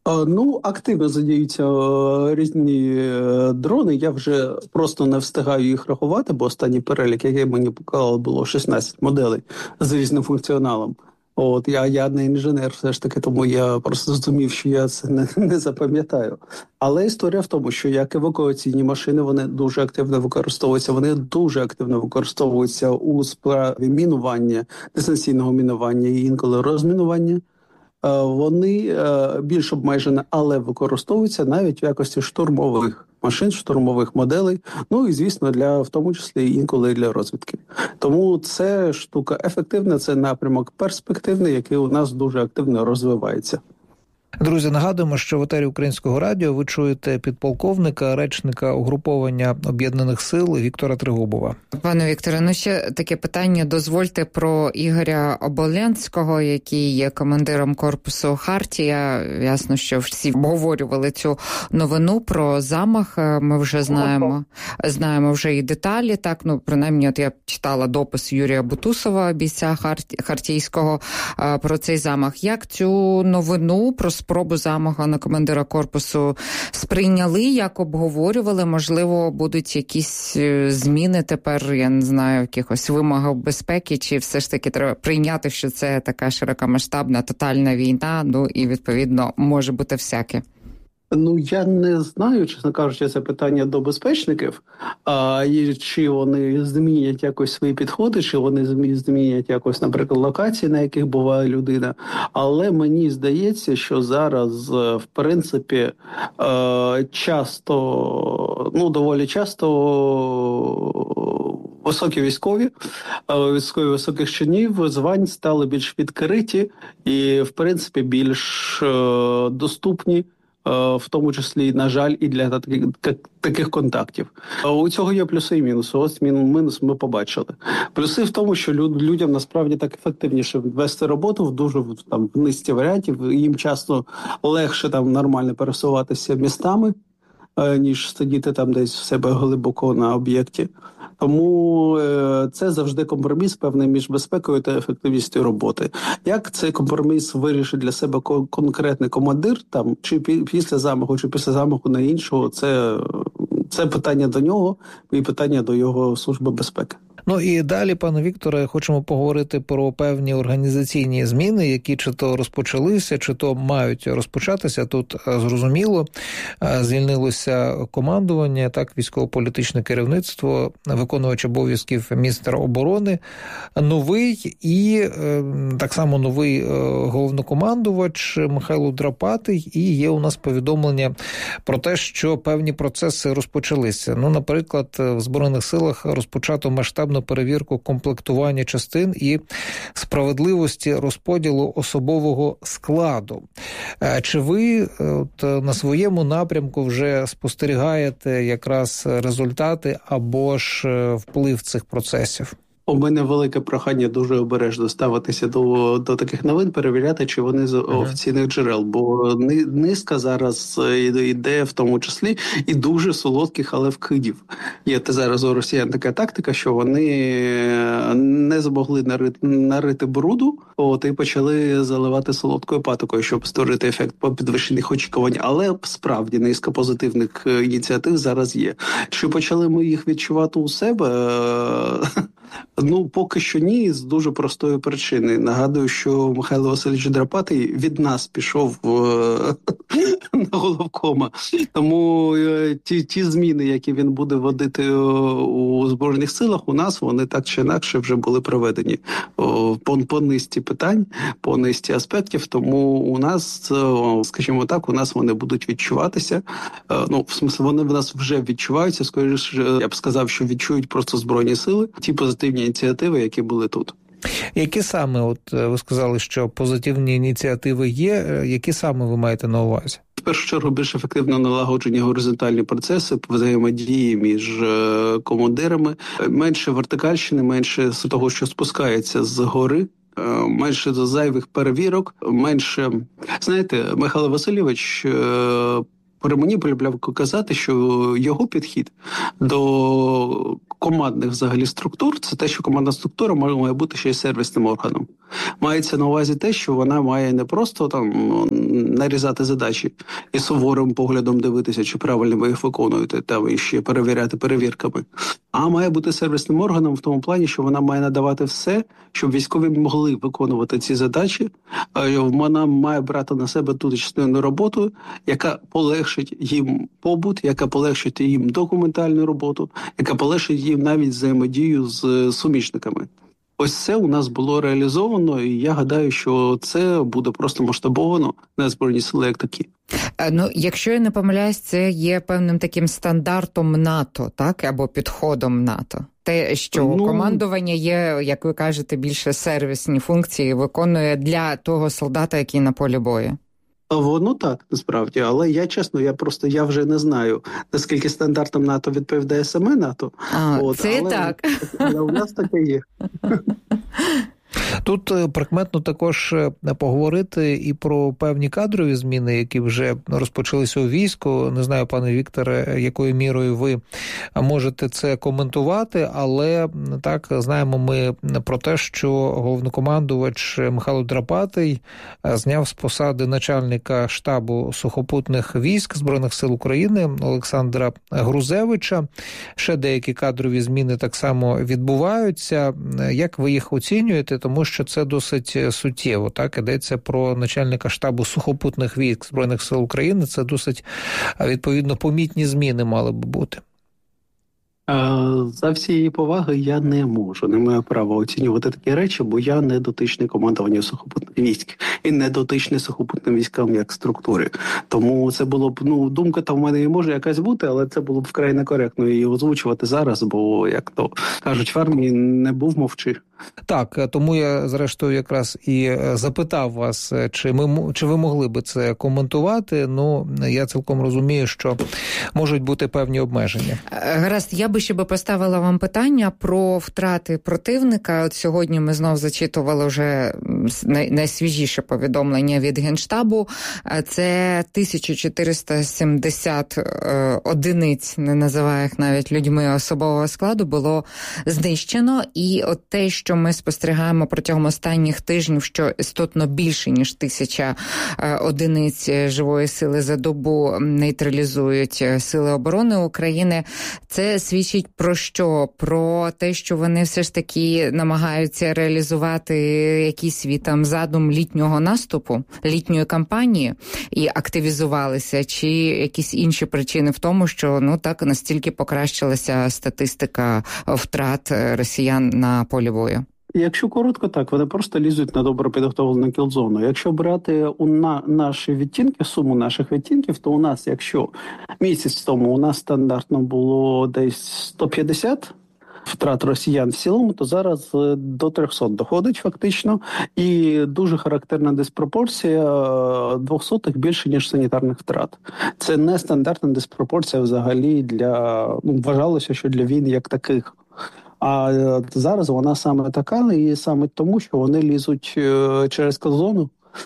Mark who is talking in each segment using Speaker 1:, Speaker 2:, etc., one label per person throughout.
Speaker 1: Активно задіються різні дрони. Я вже просто не встигаю їх рахувати, бо останній перелік, який мені показали, було 16 моделей з різним функціоналом. Я не інженер, все ж таки, тому я просто зрозумів, що я це не запам'ятаю. Але історія в тому, що як евакуаційні машини, вони дуже активно використовуються. Вони дуже активно використовуються у справі мінування, дистанційного мінування і інколи розмінування. Вони більш обмежені, але використовуються навіть в якості штурмових машин, штурмових моделей, і, звісно, в тому числі інколи для розвідки. Тому це штука ефективна, це напрямок перспективний, який у нас дуже активно розвивається.
Speaker 2: Друзі, нагадуємо, що в етері Українського радіо ви чуєте підполковника, речника угруповання Об'єднаних сил Віктора Трегубова.
Speaker 3: Пане Вікторе, ще таке питання. Дозвольте про Ігоря Оболенського, який є командиром корпусу «Хартія». Ясно, що всі обговорювали цю новину про замах. Ми вже знаємо вже і деталі. Так, принаймні, я читала допис Юрія Бутусова, бійця Хартійського, про цей замах. Як цю новину про спробу замаху на командира корпусу сприйняли, як обговорювали? Можливо, будуть якісь зміни тепер, я не знаю, в якихось вимогах безпеки, чи все ж таки треба прийняти, що це така широкомасштабна, тотальна війна, і, відповідно, може бути всяке?
Speaker 1: Я не знаю, чесно кажучи, це питання до безпечників, чи вони змінять якось свої підходи, чи вони змінять якось, наприклад, локації, на яких буває людина. Але мені здається, що зараз, в принципі, доволі часто високі військові високих чинів звань стали більш відкриті і, в принципі, більш доступні, в тому числі, на жаль, і для таких контактів. У цього є плюси і мінуси. Ось мінус ми побачили. Плюси в тому, що людям насправді так ефективніше вести роботу в дуже в низці варіантів. Їм часто легше нормально пересуватися містами, ніж сидіти там десь в себе глибоко на об'єкті. Тому це завжди компроміс певний між безпекою та ефективністю роботи. Як цей компроміс вирішить для себе конкретний командир, чи після замаху на іншого, це питання до нього і питання до його служби безпеки.
Speaker 2: І далі, пане Вікторе, хочемо поговорити про певні організаційні зміни, які чи то розпочалися, чи то мають розпочатися. Тут, зрозуміло, звільнилося командування, так, військово-політичне керівництво, виконувач обов'язків міністра оборони, новий і так само новий головнокомандувач Михайло Драпатий, і є у нас повідомлення про те, що певні процеси розпочалися. Наприклад, в Збройних силах розпочато масштабну перевірку комплектування частин і справедливості розподілу особового складу. Чи ви на своєму напрямку вже спостерігаєте якраз результати або ж вплив цих процесів?
Speaker 1: У мене велике прохання дуже обережно ставитися до таких новин, перевіряти, чи вони з офіційних джерел, бо низка зараз йде в тому числі і дуже солодких, але вкидів. Є зараз у росіян така тактика, що вони не змогли нарити бруду, і почали заливати солодкою патокою, щоб створити ефект підвищених очікувань. Але справді низка позитивних ініціатив зараз є. Чи почали ми їх відчувати у себе? Поки що ні, з дуже простої причини. Нагадую, що Михайло Васильович Драпатий від нас пішов на головкома. Тому ті зміни, які він буде вводити у Збройних силах, у нас вони так чи інакше вже були проведені по низці питань, по низці аспектів. Тому у нас, скажімо так, у нас вони будуть відчуватися. В смислі, вони в нас вже відчуваються. Скоріше, я б сказав, що відчують просто Збройні сили. Ті позитивні ініціативи, які були тут.
Speaker 2: Які саме, ви сказали, що позитивні ініціативи є, які саме ви маєте на увазі?
Speaker 1: В першу чергу більш ефективно налагоджені горизонтальні процеси, взаємодії між командирами, менше вертикальщини, менше з того, що спускається з гори, менше зайвих перевірок, менше... Знаєте, Михайло Васильович При мені полюбляв казати, що його підхід до командних взагалі структур – це те, що командна структура має бути ще й сервісним органом. Мається на увазі те, що вона має не просто там нарізати задачі і суворим поглядом дивитися, чи правильно ви їх виконуєте, там і ще перевіряти перевірками, а має бути сервісним органом в тому плані, що вона має надавати все, щоб військові могли виконувати ці задачі. Вона має брати на себе ту частину роботу, яка полегшить їм побут, яка полегшить їм документальну роботу, яка полегшить їм навіть взаємодію з суміжниками. Ось це у нас було реалізовано, і я гадаю, що це буде просто масштабовано на Збройні сили як такі.
Speaker 3: Ну, якщо я не помиляюсь, це є певним таким стандартом НАТО, так? Або підходом НАТО. Те, що командування є, як ви кажете, більше сервісні функції виконує для того солдата, який на полі бою.
Speaker 1: Воно так, насправді, але я вже не знаю, наскільки стандартам НАТО відповідає саме НАТО.
Speaker 3: Це так.
Speaker 1: Але у нас таке є.
Speaker 2: Тут прикметно також поговорити і про певні кадрові зміни, які вже розпочалися у війську. Не знаю, пане Вікторе, якою мірою ви можете це коментувати, але так, знаємо ми про те, що головнокомандувач Михайло Драпатий зняв з посади начальника штабу сухопутних військ Збройних сил України Олександра Грузевича. Ще деякі кадрові зміни так само відбуваються. Як ви їх оцінюєте? Тому що це досить суттєво. Так, йдеться про начальника штабу сухопутних військ Збройних сил України. Це досить, відповідно, помітні зміни мали б бути.
Speaker 1: За всієї поваги я не маю права оцінювати такі речі, бо я не дотичний командуванню сухопутних військ і не дотичний сухопутним військам як структурі. Тому це було б, думка там в мене і може якась бути, але це було б вкрай некоректно її озвучувати зараз, бо, як то кажуть в армії, не був мовчи.
Speaker 2: Так, тому я, зрештою, якраз і запитав вас, чи ви могли би це коментувати. Я цілком розумію, що можуть бути певні обмеження.
Speaker 3: Гаразд, я би ще поставила вам питання про втрати противника. От сьогодні ми знов зачитували вже найсвіжіше повідомлення від Генштабу. Це 1470 одиниць, не називаю їх навіть людьми, особового складу, було знищено. І от те, що ми спостерігаємо протягом останніх тижнів, що істотно більше, ніж 1000 одиниць живої сили за добу нейтралізують Сили оборони України, це свідчить про що? Про те, що вони все ж таки намагаються реалізувати якийсь свій там задум літнього наступу, літньої кампанії і активізувалися, чи якісь інші причини в тому, що так настільки покращилася статистика втрат росіян на полі бою?
Speaker 1: Якщо коротко, так, вони просто лізуть на добре підготовлену кілзону. Якщо брати наші відтінки, суму наших відтінків, то у нас, якщо місяць тому у нас стандартно було десь 150 втрат росіян в цілому, то зараз до 300 доходить фактично. І дуже характерна диспропорція 200-х більше, ніж санітарних втрат. Це не стандартна диспропорція взагалі вважалося, що для війн як таких. А зараз вона саме така, і саме тому, що вони лізуть через кілзону.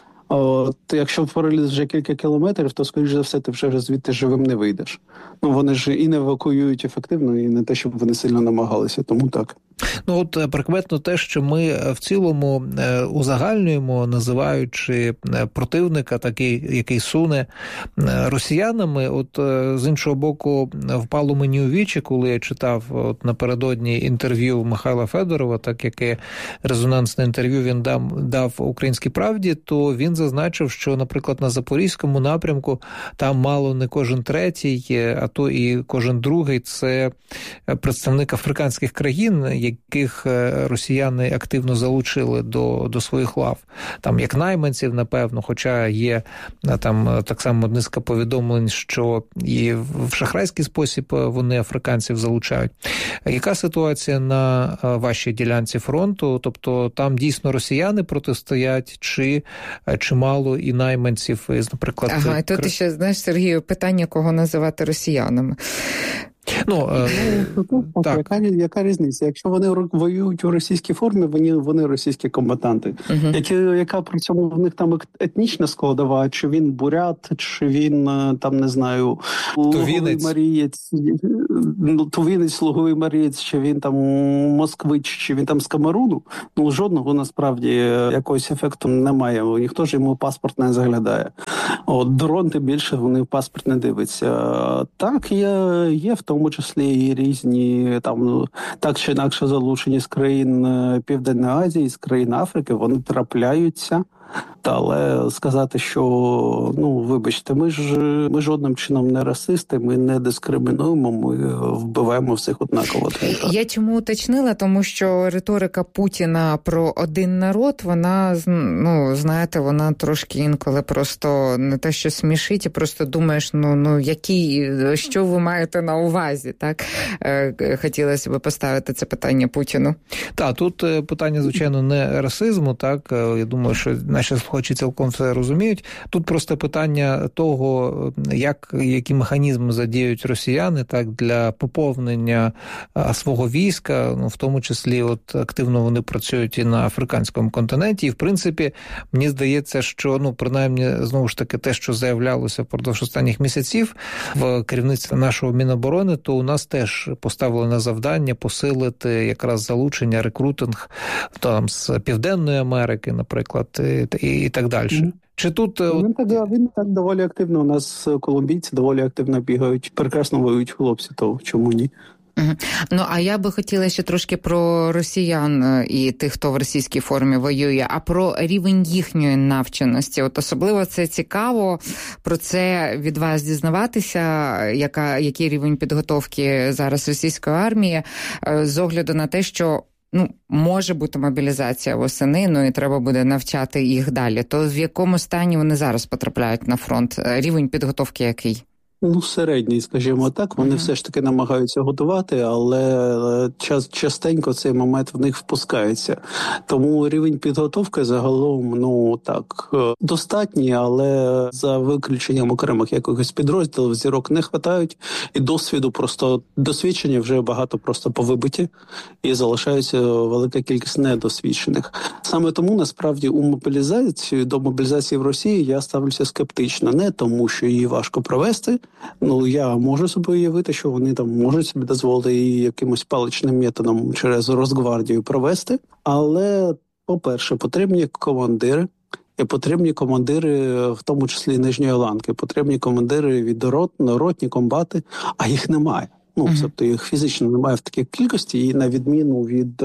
Speaker 1: Якщо проліз вже кілька кілометрів, то, скоріш за все, ти вже звідти живим не вийдеш. Вони ж і не евакуюють ефективно, і не те, щоб вони сильно намагалися, тому так.
Speaker 2: Прикметно те, що ми в цілому узагальнюємо, називаючи противника, такий, який суне росіянами. З іншого боку, впало мені у вічі, коли я читав напередодні інтерв'ю Михайла Федорова, так яке резонансне інтерв'ю він дав «Українській правді», то він зазначив, що, наприклад, на Запорізькому напрямку там мало не кожен третій, а то і кожен другий – це представник африканських країн, яких росіяни активно залучили до своїх лав. Там як найманців, напевно, хоча є там так само низка повідомлень, що і в шахрайський спосіб вони африканців залучають. Яка ситуація на вашій ділянці фронту? Тобто там дійсно росіяни протистоять, чи чимало і найманців, наприклад...
Speaker 3: Ага, і тут ще, знаєш, Сергію, питання, кого називати росіянами.
Speaker 1: Так. Яка різниця? Якщо вони воюють у російській формі, вони російські комбатанти. Яка при цьому в них там етнічна складова, чи він бурят, чи він там, не знаю, луговий марієць, луговий марієць, чи він там москвич, чи він там з Камеруну, жодного насправді якогось ефекту немає. Ніхто ж йому паспорт не заглядає. Дрон, тим більше, вони в паспорт не дивиться. Так, є в тому числі і різні, там, так чи інакше залучені з країн Південної Азії, з країн Африки, вони трапляються. Але сказати, що, вибачте, ми жодним чином не расисти, ми не дискримінуємо, ми вбиваємо всіх однаково.
Speaker 3: Я чому уточнила? Тому що риторика Путіна про один народ, вона, знаєте, вона трошки інколи просто не те, що смішить, і просто думаєш, що ви маєте на увазі, так? Хотілося б поставити це питання Путіну.
Speaker 2: Так, тут питання, звичайно, не расизму, так? Я думаю, що наші слухачі цілком все розуміють. Тут просто питання того, які механізми задіють росіяни, так, для поповнення свого війська, в тому числі активно вони працюють і на африканському континенті. І, в принципі, мені здається, що, принаймні, знову ж таки, те, що заявлялося впродовж останніх місяців в керівництві нашого Міноборони, то у нас теж поставлено завдання посилити якраз залучення, рекрутинг там з Південної Америки, наприклад, і так далі. Чи тут
Speaker 1: він так доволі активно. У нас колумбійці доволі активно бігають, прекрасно воюють хлопці, то чому ні?
Speaker 3: А я би хотіла ще трошки про росіян і тих, хто в російській формі воює, а про рівень їхньої навченості. Особливо це цікаво про це від вас дізнаватися, який рівень підготовки зараз російської армії, з огляду на те, що може бути мобілізація восени, і треба буде навчати їх далі. То в якому стані вони зараз потрапляють на фронт? Рівень підготовки який?
Speaker 1: Середній, скажімо так. Вони все ж таки намагаються готувати, але частенько цей момент в них впускається. Тому рівень підготовки загалом, достатній, але за виключенням окремих якихось підрозділів зірок не хватають, і досвідчення вже багато просто повибиті, і залишається велика кількість недосвідчених. Саме тому, насправді, до мобілізації в Росії я ставлюся скептично. Не тому, що її важко провести. Я можу собі уявити, що вони там можуть собі дозволити її якимось паличним методом через Росгвардію провести. Але, по-перше, потрібні командири. І потрібні командири, в тому числі нижньої ланки. Потрібні командири від ротні, комбати, а їх немає. Тобто їх фізично немає в такій кількості, і на відміну від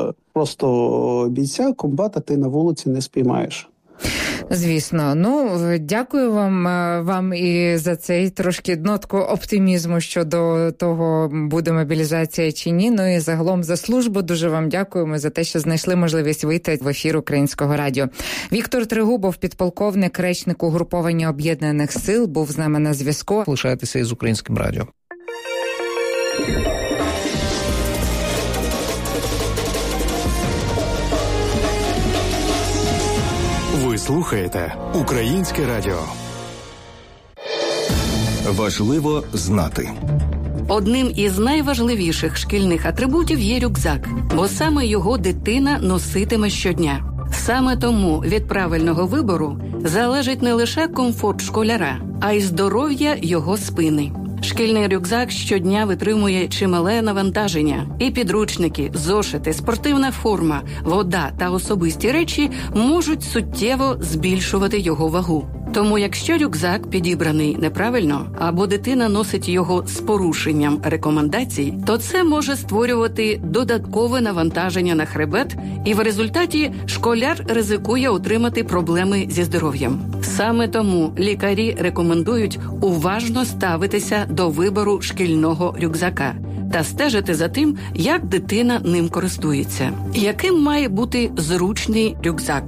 Speaker 1: просто бійця, комбата ти на вулиці не спіймаєш.
Speaker 3: Звісно. Дякую вам і за цей трошки нотку оптимізму щодо того, буде мобілізація чи ні. І загалом за службу дуже вам дякуємо за те, що знайшли можливість вийти в ефір Українського радіо. Віктор Трегубов, підполковник, речник угруповання Об'єднаних сил, був з нами на зв'язку.
Speaker 2: Лишайтеся із Українським радіо.
Speaker 4: Ви слухаєте Українське радіо. Важливо знати.
Speaker 5: Одним із найважливіших шкільних атрибутів є рюкзак, бо саме його дитина носитиме щодня. Саме тому від правильного вибору залежить не лише комфорт школяра, а й здоров'я його спини. Шкільний рюкзак щодня витримує чимале навантаження. І підручники, зошити, спортивна форма, вода та особисті речі можуть суттєво збільшувати його вагу. Тому якщо рюкзак підібраний неправильно, або дитина носить його з порушенням рекомендацій, то це може створювати додаткове навантаження на хребет, і в результаті школяр ризикує отримати проблеми зі здоров'ям. Саме тому лікарі рекомендують уважно ставитися до вибору шкільного рюкзака та стежити за тим, як дитина ним користується. Яким має бути зручний рюкзак?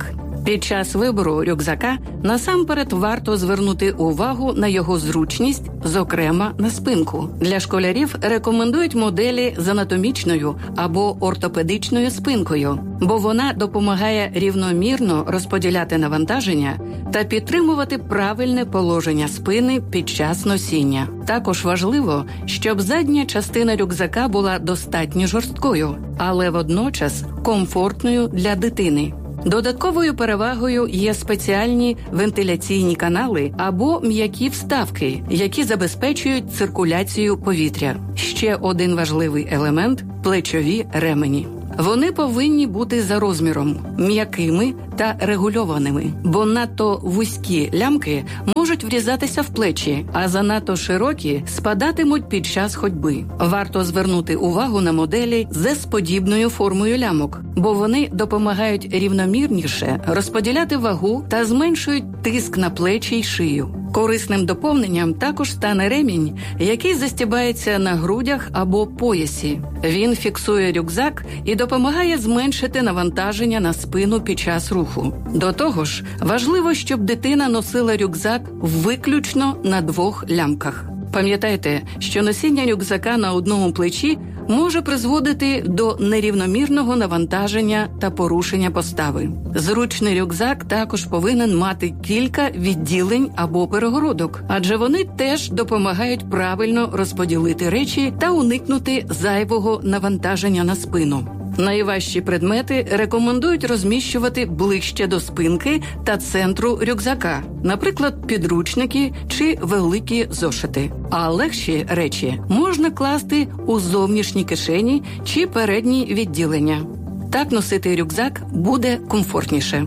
Speaker 5: Під час вибору рюкзака насамперед варто звернути увагу на його зручність, зокрема на спинку. Для школярів рекомендують моделі з анатомічною або ортопедичною спинкою, бо вона допомагає рівномірно розподіляти навантаження та підтримувати правильне положення спини під час носіння. Також важливо, щоб задня частина рюкзака була достатньо жорсткою, але водночас комфортною для дитини. Додатковою перевагою є спеціальні вентиляційні канали або м'які вставки, які забезпечують циркуляцію повітря. Ще один важливий елемент – плечові ремені. Вони повинні бути за розміром, м'якими та регульованими, бо надто вузькі лямки можуть врізатися в плечі, а занадто широкі спадатимуть під час ходьби. Варто звернути увагу на моделі з S-подібною формою лямок, бо вони допомагають рівномірніше розподіляти вагу та зменшують тиск на плечі й шию. Корисним доповненням також стане ремінь, який застібається на грудях або поясі. Він фіксує рюкзак і допомагає зменшити навантаження на спину під час руху. До того ж, важливо, щоб дитина носила рюкзак виключно на 2 лямках. Пам'ятайте, що носіння рюкзака на одному плечі може призводити до нерівномірного навантаження та порушення постави. Зручний рюкзак також повинен мати кілька відділень або перегородок, адже вони теж допомагають правильно розподілити речі та уникнути зайвого навантаження на спину. Найважчі предмети рекомендують розміщувати ближче до спинки та центру рюкзака, наприклад, підручники чи великі зошити. А легші речі можна класти у зовнішні кишені чи передні відділення. Так носити рюкзак буде комфортніше.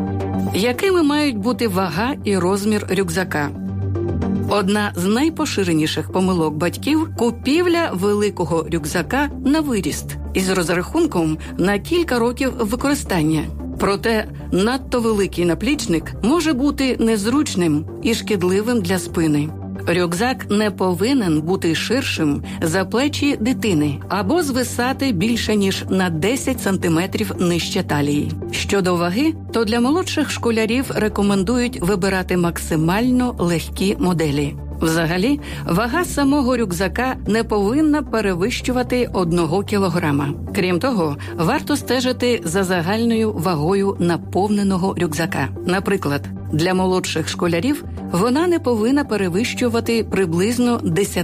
Speaker 5: Якими мають бути вага і розмір рюкзака? Одна з найпоширеніших помилок батьків – купівля великого рюкзака на виріст із розрахунком на кілька років використання. Проте надто великий наплічник може бути незручним і шкідливим для спини. Рюкзак не повинен бути ширшим за плечі дитини або звисати більше, ніж на 10 см нижче талії. Щодо ваги, то для молодших школярів рекомендують вибирати максимально легкі моделі. Взагалі, вага самого рюкзака не повинна перевищувати 1 кілограма. Крім того, варто стежити за загальною вагою наповненого рюкзака. Наприклад, для молодших школярів вона не повинна перевищувати приблизно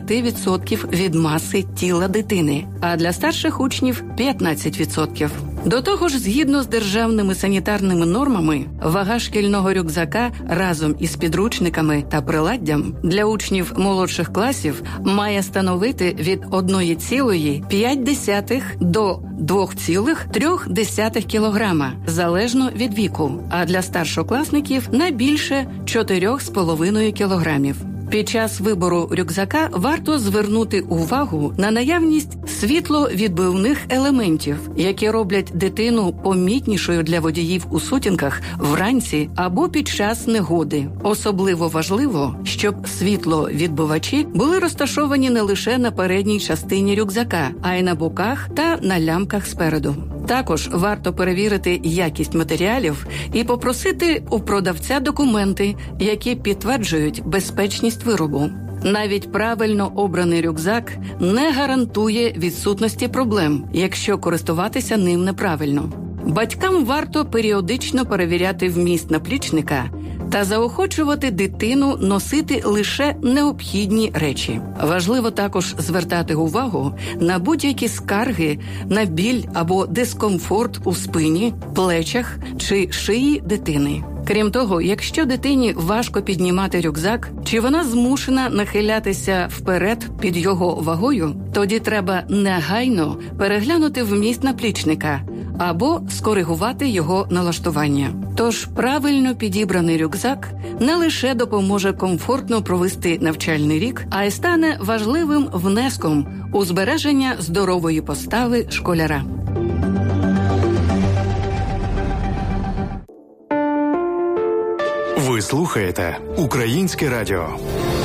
Speaker 5: 10% від маси тіла дитини, а для старших учнів – 15%. До того ж, згідно з державними санітарними нормами, вага шкільного рюкзака разом із підручниками та приладдям для учнів молодших класів має становити від 1,5 до 2,3 кілограма, залежно від віку, а для старшокласників – на більше 4,5 кілограмів. Під час вибору рюкзака варто звернути увагу на наявність світловідбивних елементів, які роблять дитину помітнішою для водіїв у сутінках вранці або під час негоди. Особливо важливо, щоб світловідбивачі були розташовані не лише на передній частині рюкзака, а й на боках та на лямках спереду. Також варто перевірити якість матеріалів і попросити у продавця документи, які підтверджують безпечність виробу. Навіть правильно обраний рюкзак не гарантує відсутності проблем, якщо користуватися ним неправильно. Батькам варто періодично перевіряти вміст наплічника та заохочувати дитину носити лише необхідні речі. Важливо також звертати увагу на будь-які скарги на біль або дискомфорт у спині, плечах чи шиї дитини. Крім того, якщо дитині важко піднімати рюкзак, чи вона змушена нахилятися вперед під його вагою, тоді треба негайно переглянути вміст наплічника або скоригувати його налаштування. Тож правильно підібраний рюкзак не лише допоможе комфортно провести навчальний рік, а й стане важливим внеском у збереження здорової постави школяра.
Speaker 4: Ви слухаєте Українське радіо.